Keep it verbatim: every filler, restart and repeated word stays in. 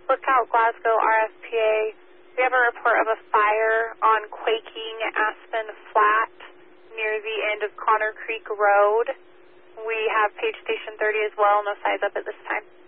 Lookout Glasgow R S P A. We have a report of a fire on Quaking Aspen Flat near the end of Connor Creek Road. We have page station thirty as well, no size up at this time.